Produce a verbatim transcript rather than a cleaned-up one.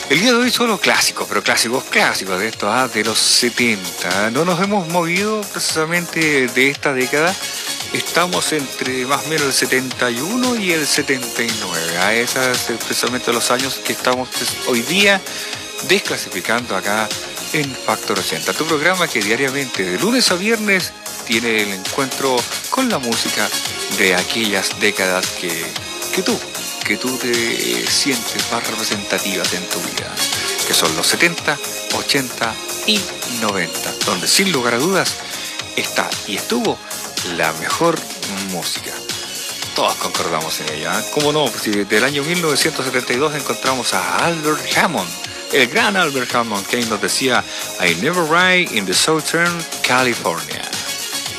El día de hoy solo clásicos, pero clásicos, clásicos de estos, ah, de los setenta. No nos hemos movido precisamente de esta década. Estamos entre más o menos el setenta y uno y el setenta y nueve. A esos precisamente los años que estamos hoy día desclasificando acá en Factor ochenta. Tu programa que diariamente, de lunes a viernes, tiene el encuentro con la música de aquellas décadas que, que tú, que tú te sientes más representativas en tu vida, que son los setenta, ochenta y noventa, donde sin lugar a dudas está y estuvo la mejor música. Todos concordamos en ella, ¿eh? ¿Cómo no? Pues del año mil novecientos setenta y dos encontramos a Albert Hammond, el gran Albert Hammond, que nos decía I never ride in the Southern California.